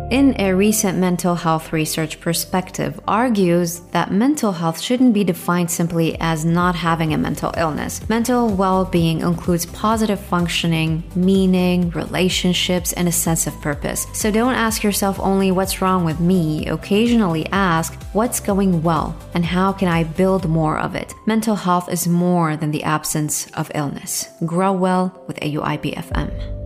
in a recent mental health research perspective, argues that mental health shouldn't be defined simply as not having a mental illness. Mental well-being includes positive functioning, meaning, relationships, and a sense of purpose. So don't ask yourself only what's wrong with me. Occasionally ask what's going well and how can I build more of it. Mental health is more than the absence of illness. Grow well with AUIB FM.